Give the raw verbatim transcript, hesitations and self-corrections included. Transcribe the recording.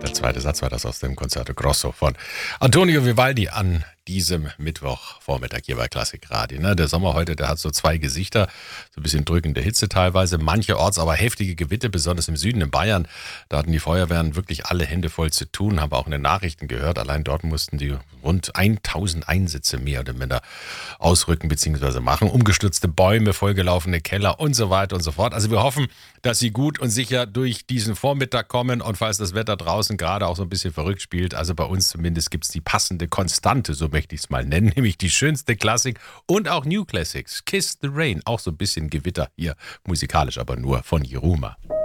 Der zweite Satz war das aus dem Concerto Grosso von Antonio Vivaldi an diesem Mittwochvormittag hier bei Klassik Radio. Ne? Der Sommer heute, der hat so zwei Gesichter, so ein bisschen drückende Hitze teilweise, mancherorts aber heftige Gewitter, besonders im Süden in Bayern. Da hatten die Feuerwehren wirklich alle Hände voll zu tun, haben wir auch in den Nachrichten gehört. Allein dort mussten die rund tausend Einsätze mehr oder minder ausrücken bzw. machen. Umgestürzte Bäume, vollgelaufene Keller und so weiter und so fort. Also wir hoffen, dass Sie gut und sicher durch diesen Vormittag kommen und falls das Wetter draußen gerade auch so ein bisschen verrückt spielt, also bei uns zumindest gibt es die passende Konstante, so möchte ich es mal nennen, nämlich die schönste Klassik und auch New Classics. Kiss the Rain, auch so ein bisschen Gewitter hier, musikalisch aber nur von Jiruma.